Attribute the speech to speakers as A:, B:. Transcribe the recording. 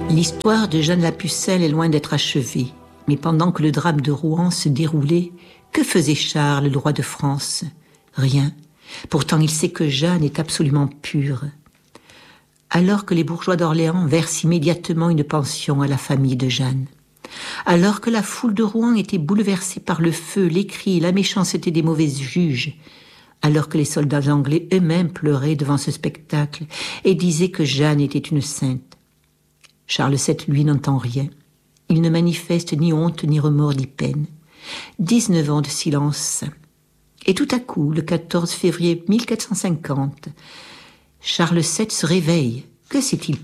A: L'histoire de Jeanne la Pucelle est loin d'être achevée. Mais pendant que le drame de Rouen se déroulait, que faisait Charles, le roi de France ? Rien. Pourtant, il sait que Jeanne est absolument pure. Alors que les bourgeois d'Orléans versent immédiatement une pension à la famille de Jeanne. Alors que la foule de Rouen était bouleversée par le feu, les cris et la méchanceté des mauvais juges. Alors que les soldats anglais eux-mêmes pleuraient devant ce spectacle et disaient que Jeanne était une sainte. Charles VII, lui, n'entend rien. Il ne manifeste ni honte, ni remords, ni peine. 19 ans de silence. Et tout à coup, le 14 février 1450, Charles VII se réveille. Que s'est-il passé ?